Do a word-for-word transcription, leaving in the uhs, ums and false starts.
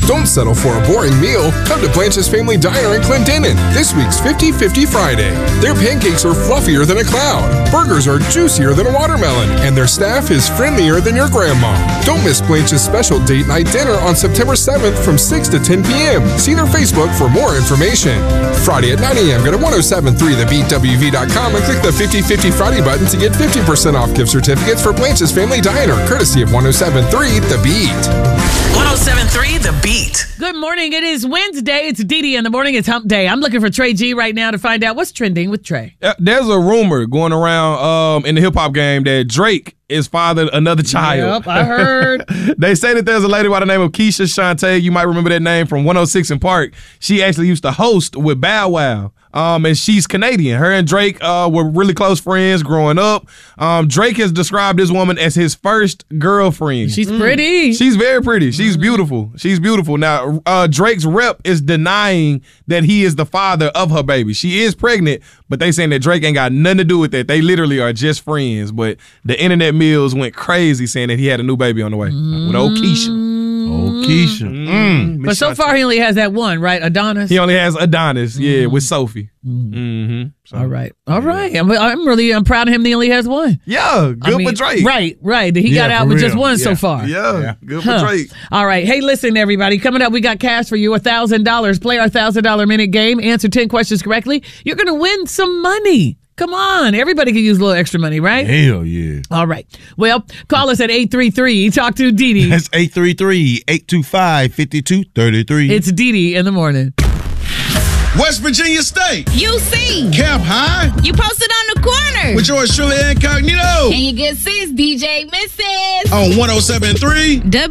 Don't settle for a boring meal. Come to Blanche's Family Diner in Clendenin this week's fifty fifty Friday. Their pancakes are fluffier than a cloud, burgers are juicier than a watermelon, and their staff is friendlier than your grandma. Don't miss Blanche's special date night dinner on September seventh from six to ten p.m. See their Facebook for more information. Friday at nine a.m. Go to ten seventy-three the beat W V dot com and click the fifty fifty Friday button to get fifty percent off gift certificates for Blanche's Family Diner, courtesy of ten seventy-three The Beat. ten seventy-three The Beat. Good morning. It is Wednesday. It's Dee Dee in the morning. It's hump day. I'm looking for Trey G right now to find out what's trending with Trey. Uh, there's a rumor going around um, in the hip-hop game that Drake is fathered another child. Yep, I heard. They say that there's a lady by the name of Keisha Shantae. You might remember that name from one oh six in Park. She actually used to host with Bow Wow. Um, and she's Canadian. Her and Drake uh, were really close friends growing up. Um, Drake has described this woman as his first girlfriend. She's mm. pretty. She's very pretty. She's mm. beautiful. She's beautiful. Now, uh, Drake's rep is denying that he is the father of her baby. She is pregnant, but they saying that Drake ain't got nothing to do with that. They literally are just friends. But the internet mills went crazy saying that he had a new baby on the way mm. with old Keisha. Old Keisha. Mm. But so far, he only has that one, right? Adonis? He only has Adonis, yeah, mm. with Sophie. Mm. Mm-hmm. So, all right. All yeah. right. I'm, I'm really I'm proud of him that he only has one. Yeah, good I mean, for Drake. Right, right. He yeah, got out with real. just one yeah. so far. Yeah, yeah. good for huh. Drake. All right. Hey, listen, everybody. Coming up, we got cash for you, one thousand dollars. Play our one thousand dollars minute game. Answer ten questions correctly. You're going to win some money. Come on. Everybody can use a little extra money, right? Hell yeah. All right. Well, call us at eight three three. Talk to Dee Dee. That's eight three three, eight two five, five two three three. It's Dee Dee in the morning. West Virginia State. U C. Cap High. You posted on the corner. With yours truly incognito. And your good sis, D J Missus On ten seventy-three.